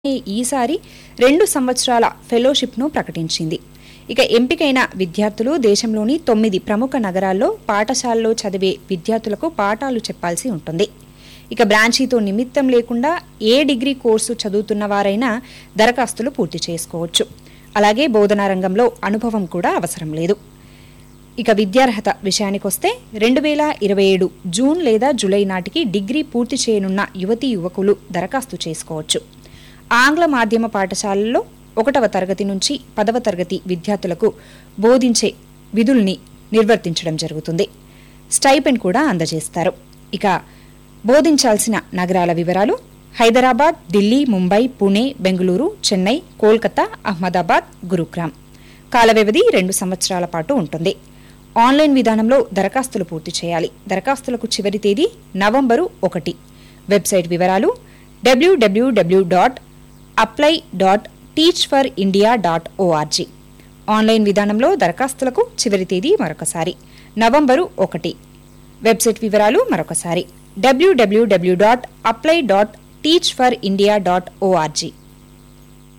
ఈసారి 2 సంవత్సరాల ఫెలోషిప్ను ప్రకటించింది. ఇక ఎంపికైన విద్యార్థులు దేశంలోని 9 ప్రముఖ నగరాల్లో పాఠశాలలో చదివే విద్యార్థులకు పాఠాలు చెప్పాల్సి ఉంటుంది. ఇక బ్రాంచీతో నిమిత్తం లేకుండా ఏ డిగ్రీ కోర్సు చదువుతున్న వారైనా దరఖాస్తులు పూర్తి చేసుకోవచ్చు. అలాగే బోధనా రంగంలో అనుభవం కూడా అవసరం లేదు. ఇక విద్యార్హత విషయానికొస్తే 2027 జూన్ లేదా జూలై నాటికి డిగ్రీ పూర్తి చేయనున్న యువతీ యువకులు దరఖాస్తు చేసుకోవచ్చు. ఆంగ్ల మాధ్యమ పాఠశాలల్లో 1వ తరగతి నుంచి 10వ తరగతి విద్యార్థులకు బోధించే విధుల్ని నిర్వర్తించడం జరుగుతుంది. స్టైపెండ్ కూడా అందజేస్తారు. ఇక బోధించాల్సిన నగరాల వివరాలు: హైదరాబాద్, ఢిల్లీ, ముంబై, పుణె, బెంగళూరు, చెన్నై, కోల్కతా, అహ్మదాబాద్, గురుగ్రామ్. కాల వ్యవధి 2 సంవత్సరాల పాటు ఉంటుంది. ఆన్లైన్ విధానంలో దరఖాస్తులు పూర్తి చేయాలి. దరఖాస్తులకు చివరి తేదీ నవంబరు 1. వెబ్సైట్ వివరాలు: www.apply.teachforindia.org. ఆన్లైన్ విధానంలో దరఖాస్తులకు చివరి తేదీ మరొకసారి నవంబరు 1. వెబ్సైట్ వివరాలు మరొకసారి www.apply.teachforindia.org.